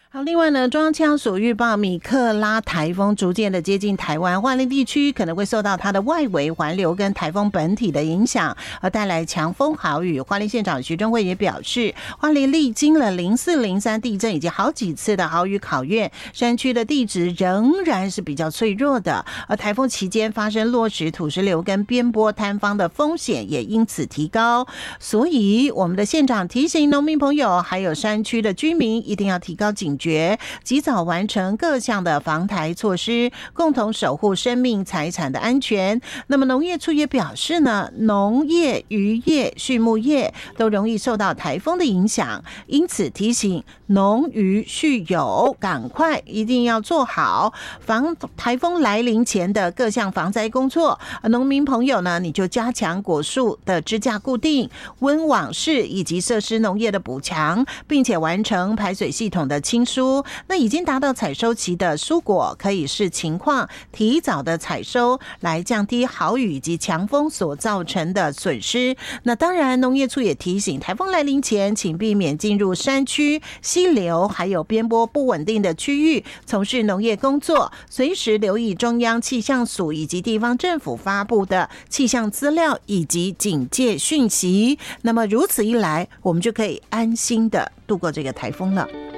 好，另外呢，中央气象署预报米克拉台风逐渐的接近台湾，花莲地区可能会受到它的外围环流跟台风本体的影响，而带来强风豪雨。花莲县长徐正惠也表示，花莲历经了04、03地震以及好几次的豪雨考验，山区的地质仍然是比较脆弱的，而台风期间发生落石、土石流跟边坡坍方的风险也因此提高。所以我们的县长提醒农民朋友还有山区的居民一定要提高警觉，及早完成各项的防台措施，共同守护生命财产的安全。那么农业处也表示呢，农业、渔业、畜牧业都容易受到台风的影响，因此提醒农渔畜友赶快一定要做好防台风来临前的各项防灾工作。农民朋友呢，你就加强果树的支架固定、温网室以及设施农业的补强，并且完成排水系统的清疏。那已经达到采收期的蔬果，可以视情况提早的采收，来降低豪雨以及强风所造成的损失。那当然，农业处也提醒，台风来临前，请避免进入山区、溪流还有边坡不稳定的区域从事农业工作，随时留意中央气象署以及地方政府发布的气象资料以及警戒讯息。那么如此一来，我们就可以安心的度过这个台风了。